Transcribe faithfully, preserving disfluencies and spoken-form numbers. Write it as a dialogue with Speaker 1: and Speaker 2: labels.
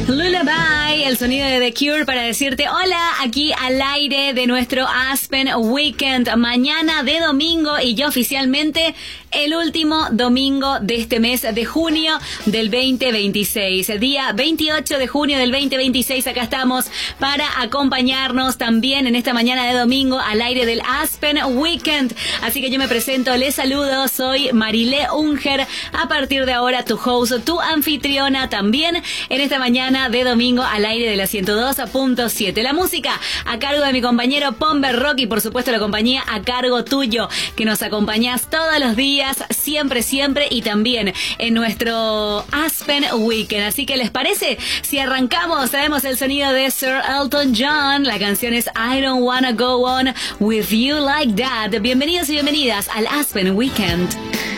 Speaker 1: Lullaby, el sonido de The Cure para decirte hola aquí al aire de nuestro Aspen Weekend, mañana de domingo y ya oficialmente el último domingo de este mes de junio del veinte veintiséis. Día veintiocho de junio del veinte veintiséis, acá estamos para acompañarnos también en esta mañana de domingo al aire del Aspen Weekend. Así que yo me presento, les saludo, soy Marilé Unger, a partir de ahora tu host, tu anfitriona también en esta mañana de domingo al aire de la ciento dos punto siete. La música a cargo de mi compañero Pomber Rock y por supuesto la compañía a cargo tuyo, que nos acompañás todos los días, siempre, siempre y también en nuestro Aspen Weekend. Así que ¿les parece si arrancamos? Traemos el sonido de Sir Elton John. La canción es I Don't Wanna Go On With You Like That. Bienvenidos y bienvenidas al Aspen Weekend.